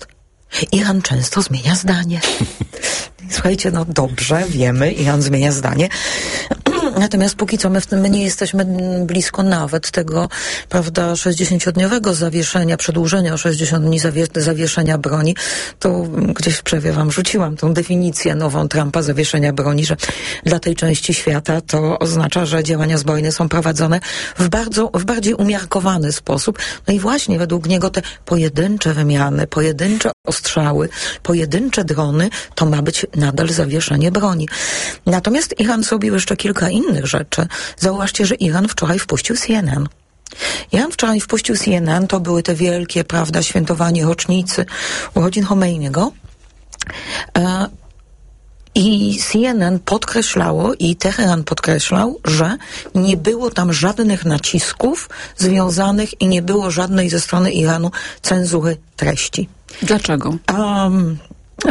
Iran często zmienia zdanie. Słuchajcie, no dobrze, wiemy, Iran zmienia zdanie. Natomiast póki co my, w tym, my nie jesteśmy blisko nawet tego, prawda, sześćdziesięciodniowego zawieszenia, przedłużenia o sześćdziesiąt dni zawie, zawieszenia broni. To gdzieś w przerwie wam rzuciłam tą definicję nową Trumpa zawieszenia broni, że dla tej części świata to oznacza, że działania zbrojne są prowadzone w bardzo, w bardziej umiarkowany sposób. No i właśnie według niego te pojedyncze wymiany, pojedyncze ostrzały, pojedyncze drony, to ma być nadal zawieszenie broni. Natomiast Iran zrobił jeszcze kilka innych rzeczy. Zauważcie, że Iran wczoraj wpuścił C N N. Iran wczoraj wpuścił C N N, to były te wielkie, prawda, świętowanie rocznicy urodzin Chomejniego. E, I C N N podkreślało i Teheran podkreślał, że nie było tam żadnych nacisków związanych i nie było żadnej ze strony Iranu cenzury treści. Dlaczego? Um,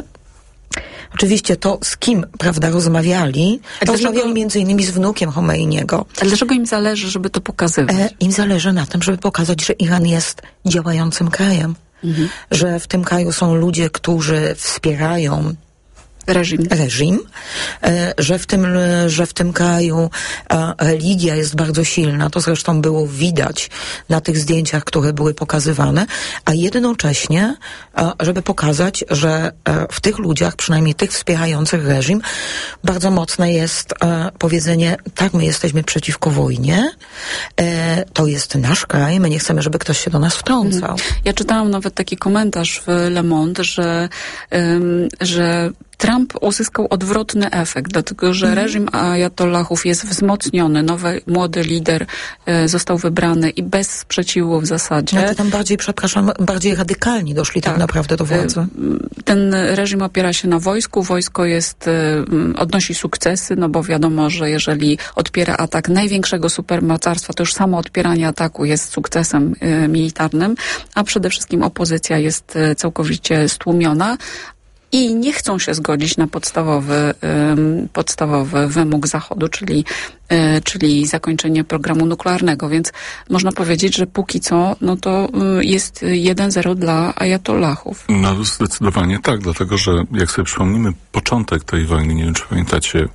Oczywiście to, z kim, prawda, rozmawiali, dlaczego, rozmawiali między innymi z wnukiem Chomejniego. A dlaczego im zależy, żeby to pokazywać? E, im zależy na tym, żeby pokazać, że Iran jest działającym krajem. Mhm. Że w tym kraju są ludzie, którzy wspierają Reżim. reżim, że w tym, że w tym kraju religia jest bardzo silna. To zresztą było widać na tych zdjęciach, które były pokazywane, a jednocześnie, żeby pokazać, że w tych ludziach, przynajmniej tych wspierających reżim, bardzo mocne jest powiedzenie, tak, my jesteśmy przeciwko wojnie, to jest nasz kraj, my nie chcemy, żeby ktoś się do nas wtrącał. Ja czytałam nawet taki komentarz w Le Monde, że, um, że Trump uzyskał odwrotny efekt, dlatego że mm. reżim ajatollahów jest wzmocniony, nowy, młody lider e, został wybrany i bez sprzeciwu w zasadzie. No to tam bardziej, przepraszam, bardziej radykalni doszli tak, tak naprawdę do władzy. E, ten reżim opiera się na wojsku, wojsko jest, e, odnosi sukcesy, no bo wiadomo, że jeżeli odpiera atak największego supermocarstwa, to już samo odpieranie ataku jest sukcesem e, militarnym, a przede wszystkim opozycja jest e, całkowicie stłumiona, i nie chcą się zgodzić na podstawowy, um, podstawowy wymóg Zachodu, czyli, y, czyli zakończenie programu nuklearnego. Więc można powiedzieć, że póki co no to y, jest jeden zero dla ajatollahów. No zdecydowanie tak, dlatego że jak sobie przypomnimy początek tej wojny, nie wiem czy pamiętacie,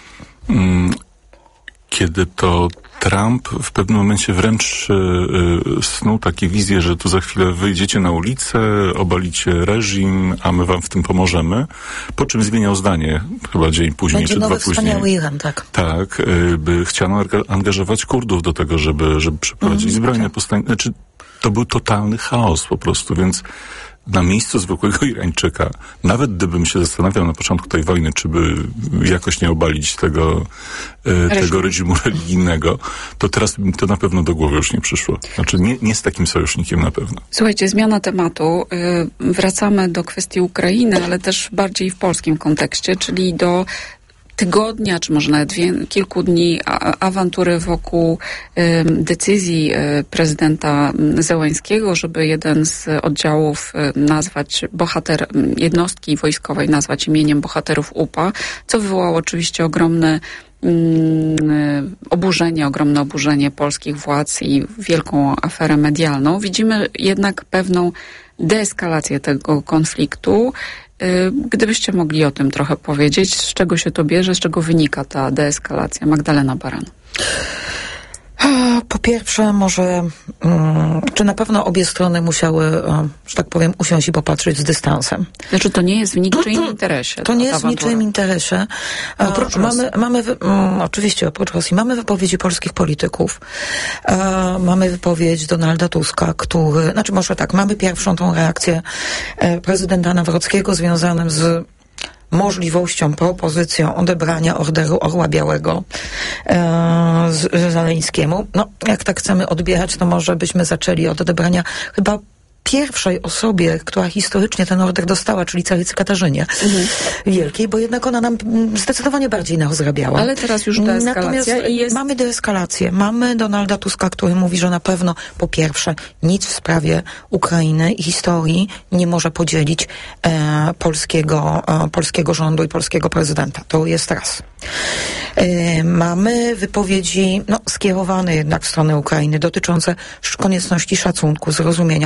um, kiedy to Trump w pewnym momencie wręcz y, snuł takie wizje, że tu za chwilę wyjdziecie na ulicę, obalicie reżim, a my wam w tym pomożemy. Po czym zmieniał zdanie, chyba dzień później, Będzie czy nowy dwa później. wspaniały Iran, tak. Tak, y, by chciano angażować Kurdów do tego, żeby, żeby przeprowadzić mm, zbrojne tak. powstanie. Znaczy, to był totalny chaos po prostu, więc na miejscu zwykłego Irańczyka, nawet gdybym się zastanawiał na początku tej wojny, czy by jakoś nie obalić tego, e, tego reżimu religijnego, to teraz mi to na pewno do głowy już nie przyszło. Znaczy nie, nie z takim sojusznikiem na pewno. Słuchajcie, zmiana tematu. Yy, wracamy do kwestii Ukrainy, ale też bardziej w polskim kontekście, czyli do tygodnia, czy może nawet wie, kilku dni a, awantury wokół y, decyzji y, prezydenta Zełańskiego, żeby jeden z oddziałów y, nazwać bohater jednostki wojskowej, nazwać imieniem bohaterów U P A, co wywołało oczywiście ogromne y, oburzenie, ogromne oburzenie polskich władz i wielką aferę medialną. Widzimy jednak pewną deeskalację tego konfliktu. Gdybyście mogli o tym trochę powiedzieć, z czego się to bierze, z czego wynika ta deeskalacja? Magdalena Baran. Po pierwsze, może, um, czy na pewno obie strony musiały, um, że tak powiem, usiąść i popatrzeć z dystansem. Znaczy, to nie jest w niczym interesie. To nie jest w niczym interesie. Oprócz mamy, mamy um, oczywiście oprócz Rosji, mamy wypowiedzi polskich polityków. E, mamy wypowiedź Donalda Tuska, który, znaczy może tak, mamy pierwszą tą reakcję e, prezydenta Nawrockiego związaną z możliwością, propozycją odebrania Orderu Orła Białego e, z, Zeleńskiemu. No, jak tak chcemy odbierać, to może byśmy zaczęli od odebrania chyba pierwszej osobie, która historycznie ten order dostała, czyli carycy Katarzynie mhm. Wielkiej, bo jednak ona nam zdecydowanie bardziej narozrabiała. Ale teraz już deeskalacja. Natomiast i jest... mamy deeskalację. Mamy Donalda Tuska, który mówi, że na pewno po pierwsze nic w sprawie Ukrainy i historii nie może podzielić e, polskiego, e, polskiego rządu i polskiego prezydenta. To jest raz. E, mamy wypowiedzi no, skierowane jednak w stronę Ukrainy dotyczące konieczności szacunku, zrozumienia. Po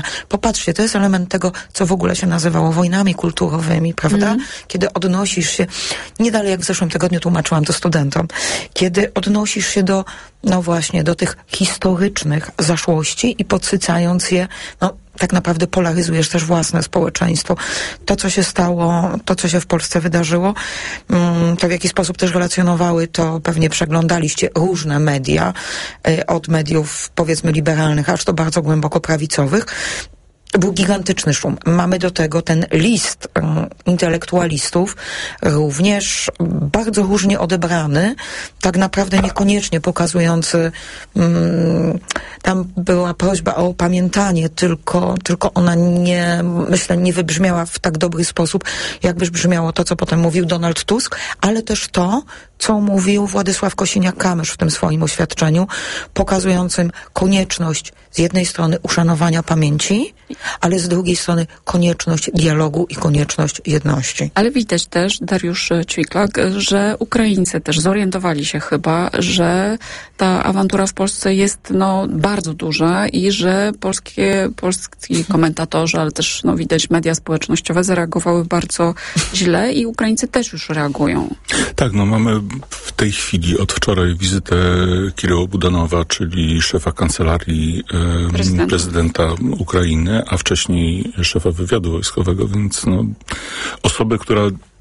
popatrzcie, to jest element tego, co w ogóle się nazywało wojnami kulturowymi, prawda? Mm. Kiedy odnosisz się, nie dalej jak w zeszłym tygodniu tłumaczyłam to studentom, kiedy odnosisz się do, no właśnie, do tych historycznych zaszłości i podsycając je, no tak naprawdę polaryzujesz też własne społeczeństwo. To, co się stało, to, co się w Polsce wydarzyło, to w jaki sposób też relacjonowały, to pewnie przeglądaliście różne media, od mediów powiedzmy liberalnych, aż do bardzo głęboko prawicowych. Był gigantyczny szum. Mamy do tego ten list um, intelektualistów, również bardzo różnie odebrany, tak naprawdę niekoniecznie pokazujący, um, tam była prośba o opamiętanie, tylko, tylko ona nie, myślę, nie wybrzmiała w tak dobry sposób, jakby brzmiało to, co potem mówił Donald Tusk, ale też to, co mówił Władysław Kosiniak-Kamysz w tym swoim oświadczeniu, pokazującym konieczność z jednej strony uszanowania pamięci, ale z drugiej strony konieczność dialogu i konieczność jedności. Ale widać też, Dariusz Ćwiklak, że Ukraińcy też zorientowali się chyba, że ta awantura w Polsce jest no, bardzo duża i że polskie, polscy komentatorzy, ale też no, widać media społecznościowe zareagowały bardzo źle i Ukraińcy też już reagują. Tak, no mamy w tej chwili od wczoraj wizytę Kiryła Budanowa, czyli szefa kancelarii e, prezydenta. prezydenta Ukrainy, a wcześniej szefa wywiadu wojskowego, więc no, osobę, która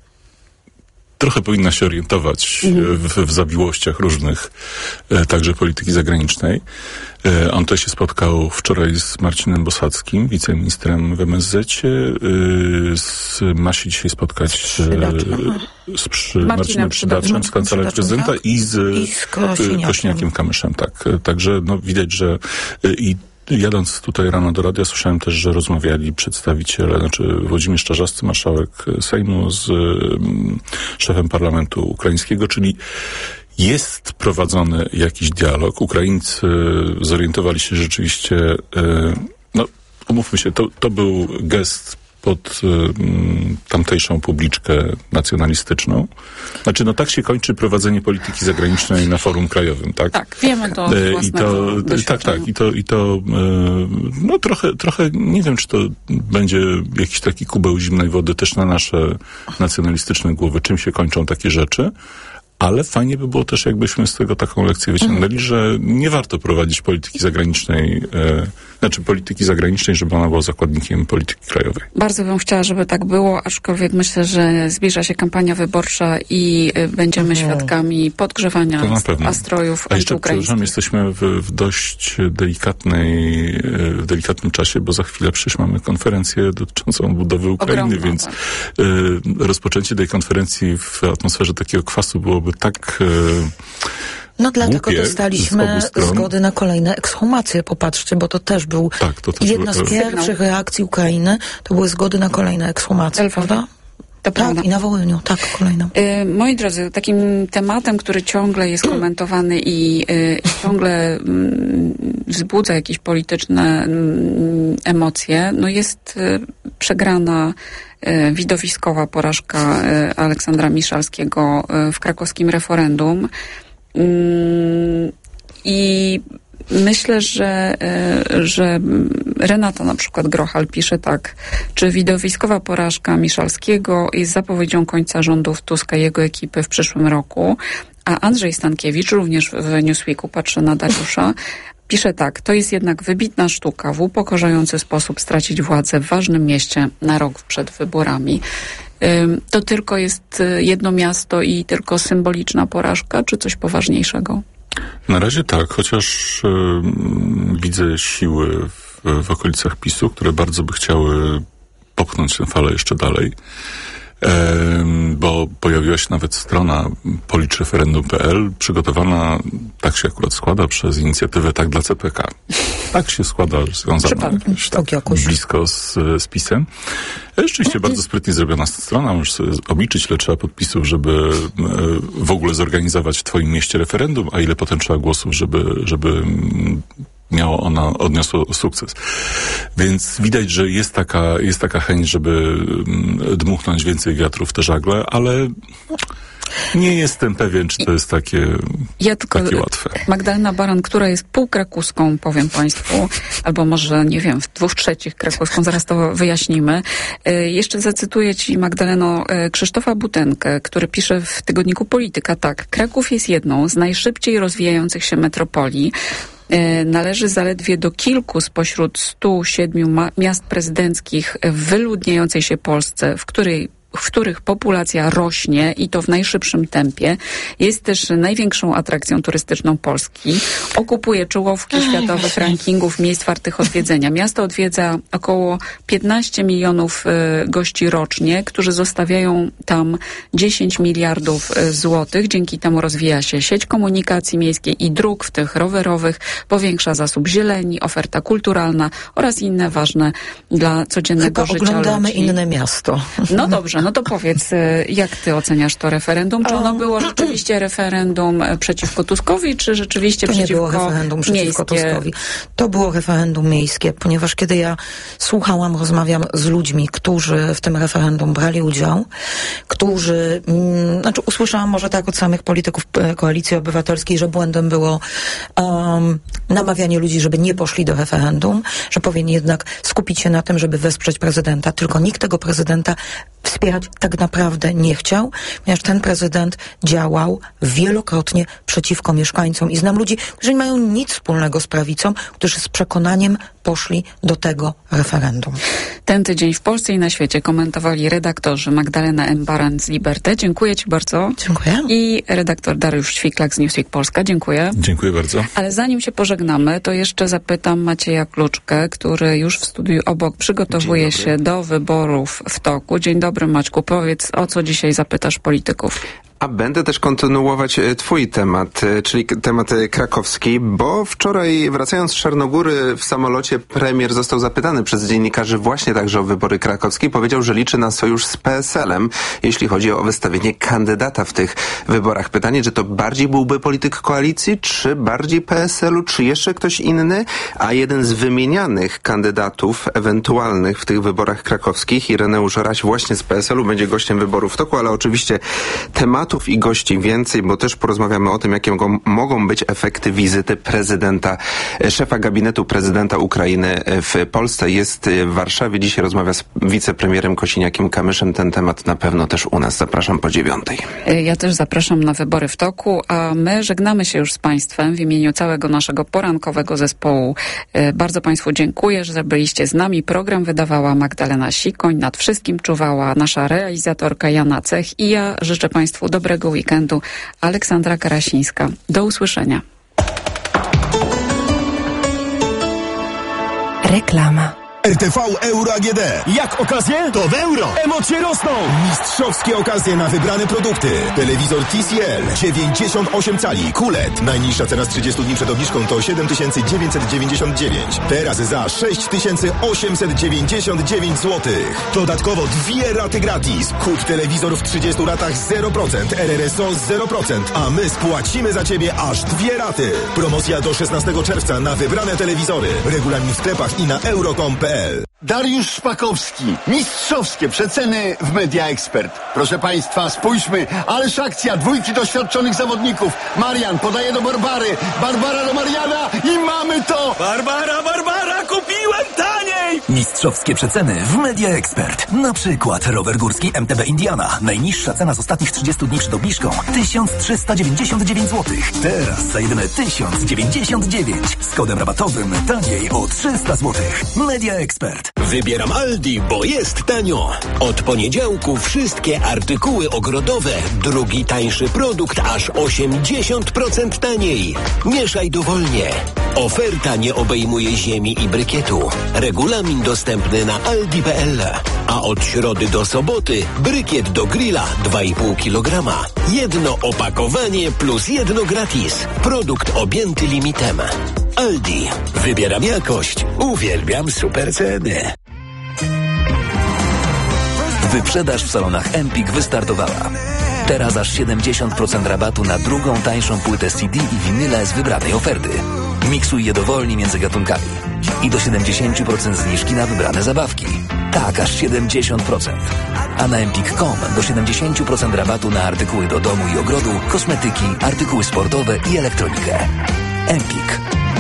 trochę powinna się orientować mhm. w, w zawiłościach różnych, e, także polityki zagranicznej. E, on też się spotkał wczoraj z Marcinem Bosackim, wiceministrem w M S Z. E, z, ma się dzisiaj spotkać e, z przy, Marcinem Przydaczem z Kancelarii Prezydenta tak? i z, I z Kosiniakiem Kamyszem. Tak. Także no, widać, że e, i jadąc tutaj rano do radia, słyszałem też, że rozmawiali przedstawiciele, znaczy Włodzimierz Czarzasty, marszałek Sejmu, z um, szefem parlamentu ukraińskiego, czyli jest prowadzony jakiś dialog. Ukraińcy zorientowali się rzeczywiście, e, no umówmy się, to, to był gest pod um, tamtejszą publiczkę nacjonalistyczną. Znaczy, no tak się kończy prowadzenie polityki zagranicznej na forum krajowym, tak? Tak, wiemy to z I to, tak, tak. I to, i to no trochę, trochę, nie wiem, czy to będzie jakiś taki kubeł zimnej wody też na nasze nacjonalistyczne głowy, czym się kończą takie rzeczy. Ale fajnie by było też, jakbyśmy z tego taką lekcję wyciągnęli, że nie warto prowadzić polityki zagranicznej, e, znaczy polityki zagranicznej, żeby ona była zakładnikiem polityki krajowej. Bardzo bym chciała, żeby tak było, aczkolwiek myślę, że zbliża się kampania wyborcza i y, będziemy no. świadkami podgrzewania nastrojów A jeszcze, przepraszam, jesteśmy w, w dość delikatnej, w delikatnym czasie, bo za chwilę przecież mamy konferencję dotyczącą budowy Ukrainy, Ogromna, więc tak. y, rozpoczęcie tej konferencji w atmosferze takiego kwasu byłoby tak... Y, No dlatego dostaliśmy zgody na kolejne ekshumacje, popatrzcie, bo to też był tak, to też jedna z pierwszych reakcji Ukrainy, to były zgody na kolejne ekshumacje, prawda? To tak, prawda. I na Wołyniu, tak, kolejną. Yy, moi drodzy, takim tematem, który ciągle jest komentowany i, yy, i ciągle yy, wzbudza jakieś polityczne yy, emocje, no jest yy, przegrana yy, widowiskowa porażka yy, Aleksandra Miszalskiego yy, w krakowskim referendum. Yy, I myślę, że, że Renata na przykład Grochal pisze tak, czy widowiskowa porażka Miszalskiego jest zapowiedzią końca rządów Tuska i jego ekipy w przyszłym roku, a Andrzej Stankiewicz, również w Newsweeku, patrzę na Dariusza, pisze tak, to jest jednak wybitna sztuka w upokarzający sposób stracić władzę w ważnym mieście na rok przed wyborami. To tylko jest jedno miasto i tylko symboliczna porażka, czy coś poważniejszego? Na razie tak, chociaż y, widzę siły w, w okolicach PiSu, które bardzo by chciały popchnąć tę falę jeszcze dalej, y, bo pojawiła się nawet strona policz referendum kropka p l, przygotowana, tak się akurat składa, przez inicjatywę Tak dla C P K. Tak się składa, związana jakoś, tak, blisko z, z PiSem. Rzeczywiście bardzo sprytnie zrobiona strona. Możesz sobie obliczyć, ile trzeba podpisów, żeby w ogóle zorganizować w twoim mieście referendum, a ile potem trzeba głosów, żeby, żeby miało ona, odniosło sukces. Więc widać, że jest taka, jest taka chęć, żeby dmuchnąć więcej wiatru w te żagle, ale Nie jestem pewien, czy to jest takie, ja tylko, takie łatwe. Magdalena Baran, która jest półkrakuską, powiem Państwu, albo może, nie wiem, w dwóch trzecich krakuską, zaraz to wyjaśnimy. Jeszcze zacytuję Ci, Magdaleno, Krzysztofa Butenkę, który pisze w tygodniku Polityka tak. Kraków jest jedną z najszybciej rozwijających się metropolii. Należy zaledwie do kilku spośród stu siedmiu ma- miast prezydenckich w wyludniającej się Polsce, w której w których populacja rośnie i to w najszybszym tempie. Jest też największą atrakcją turystyczną Polski. Okupuje czołówki światowych rankingów miejsc wartych odwiedzenia. Miasto odwiedza około piętnaście milionów y, gości rocznie, którzy zostawiają tam dziesięć miliardów y, złotych. Dzięki temu rozwija się sieć komunikacji miejskiej i dróg, w tych rowerowych, powiększa zasób zieleni, oferta kulturalna oraz inne ważne dla codziennego Chyba życia oglądamy ludzi. inne miasto. No dobrze. No to powiedz, jak ty oceniasz to referendum? Czy ono było rzeczywiście referendum przeciwko Tuskowi, czy rzeczywiście to przeciwko nie było referendum przeciwko miejskie? Tuskowi. To było referendum miejskie, ponieważ kiedy ja słuchałam, rozmawiam z ludźmi, którzy w tym referendum brali udział, którzy, mm, znaczy usłyszałam może tak od samych polityków Koalicji Obywatelskiej, że błędem było um, namawianie ludzi, żeby nie poszli do referendum, że powinien jednak skupić się na tym, żeby wesprzeć prezydenta, tylko nikt tego prezydenta wspierać tak naprawdę nie chciał, ponieważ ten prezydent działał wielokrotnie przeciwko mieszkańcom i znam ludzi, którzy nie mają nic wspólnego z prawicą, którzy z przekonaniem poszli do tego referendum. Ten tydzień w Polsce i na świecie komentowali redaktorzy Magdalena M. Baran z Liberty. Dziękuję Ci bardzo. Dziękuję. I redaktor Dariusz Świklak z Newsweek Polska. Dziękuję. Dziękuję bardzo. Ale zanim się pożegnamy, to jeszcze zapytam Macieja Kluczkę, który już w studiu obok przygotowuje się do wyborów w toku. Dzień dobry, Maćku. Powiedz, o co dzisiaj zapytasz polityków? A będę też kontynuować twój temat, czyli temat krakowski, bo wczoraj wracając z Czarnogóry w samolocie premier został zapytany przez dziennikarzy właśnie także o wybory krakowskie. Powiedział, że liczy na sojusz z P S L-em, jeśli chodzi o wystawienie kandydata w tych wyborach. Pytanie, czy to bardziej byłby polityk koalicji, czy bardziej P S L-u, czy jeszcze ktoś inny? A jeden z wymienianych kandydatów ewentualnych w tych wyborach krakowskich, Ireneusz Raś właśnie z P S L-u, będzie gościem wyborów w toku, ale oczywiście tematów i gości więcej, bo też porozmawiamy o tym, jakie mogą być efekty wizyty prezydenta, szefa gabinetu prezydenta Ukrainy w Polsce. Jest w Warszawie, dzisiaj rozmawia z wicepremierem Kosiniakiem-Kamyszem. Ten temat na pewno też u nas. Zapraszam po dziewiątej. Ja też zapraszam na wybory w toku, a my żegnamy się już z Państwem w imieniu całego naszego porankowego zespołu. Bardzo Państwu dziękuję, że byliście z nami. Program wydawała Magdalena Sikoń, nad wszystkim czuwała nasza realizatorka Jana Cech i ja życzę Państwu dobrego weekendu. Aleksandra Karasińska. Do usłyszenia. Reklama. R T V Euro A G D. Jak okazje? To w euro. Emocje rosną. Mistrzowskie okazje na wybrane produkty. Telewizor T C L dziewięćdziesiąt osiem cali Q L E D. Najniższa cena z trzydziestu dni przed obniżką to siedem tysięcy dziewięćset dziewięćdziesiąt dziewięć. Teraz za sześć tysięcy osiemset dziewięćdziesiąt dziewięć złotych. Dodatkowo dwie raty gratis. Kup telewizor w trzydziestu ratach zero procent. R R S O zero procent. A my spłacimy za Ciebie aż dwie raty. Promocja do szesnastego czerwca na wybrane telewizory. Regulamin w sklepach i na euro kropka com kropka p l. Dariusz Szpakowski. Mistrzowskie przeceny w Media Expert. Proszę Państwa, spójrzmy. Ależ akcja dwójki doświadczonych zawodników. Marian podaje do Barbary. Barbara do Mariana i mamy to! Barbara, Barbara, kupiłem taniej! Mistrzowskie przeceny w Media Expert. Na przykład rower górski M T B Indiana. Najniższa cena z ostatnich trzydziestu dni przed obniżką tysiąc trzysta dziewięćdziesiąt dziewięć złotych. Teraz za jedyne tysiąc dziewięćdziesiąt dziewięć. Z kodem rabatowym taniej o trzysta złotych. Media Expert. Wybieram Aldi, bo jest tanio. Od poniedziałku wszystkie artykuły ogrodowe. Drugi tańszy produkt aż osiemdziesiąt procent taniej. Mieszaj dowolnie. Oferta nie obejmuje ziemi i brykietu. Regulamin dostępny na aldi kropka p l. A od środy do soboty brykiet do grilla dwa i pół kilograma. Jedno opakowanie plus jedno gratis. Produkt objęty limitem. Aldi. Wybieram jakość. Uwielbiam super ceny. Wyprzedaż w salonach Empik wystartowała. Teraz aż siedemdziesiąt procent rabatu na drugą tańszą płytę C D i winyle z wybranej oferty. Miksuj je dowolnie między gatunkami. i do siedemdziesiąt procent zniżki na wybrane zabawki. Tak, aż siedemdziesiąt procent. A na empik kropka com do siedemdziesiąt procent rabatu na artykuły do domu i ogrodu, kosmetyki, artykuły sportowe i elektronikę. Empik.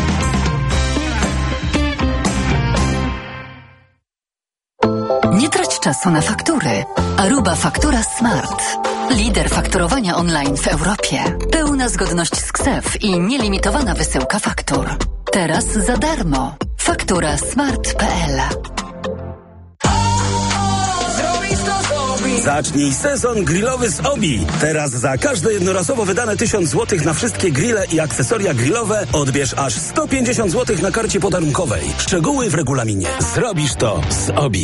Nie trać czasu na faktury. Aruba Faktura Smart. Lider fakturowania online w Europie. Pełna zgodność z K S E F i nielimitowana wysyłka faktur. Teraz za darmo. Faktura smart kropka p l. Zacznij sezon grillowy z Obi. Teraz za każde jednorazowo wydane tysiąc złotych na wszystkie grille i akcesoria grillowe odbierz aż sto pięćdziesiąt złotych na karcie podarunkowej. Szczegóły w regulaminie. Zrobisz to z Obi.